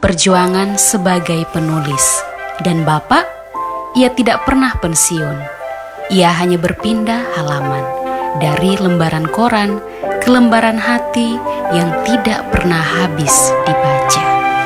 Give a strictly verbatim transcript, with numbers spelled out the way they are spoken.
perjuangan sebagai penulis. Dan Bapak, ia tidak pernah pensiun. Ia hanya berpindah halaman dari lembaran koran ke lembaran hati yang tidak pernah habis dibaca.